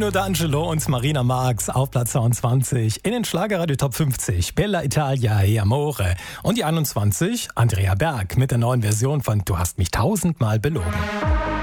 Pino D'Angelo und Marina Marx auf Platz 22. In den Schlagerradio Top 50 Bella Italia e Amore. Und die 21 Andrea Berg mit der neuen Version von Du hast mich tausendmal belogen.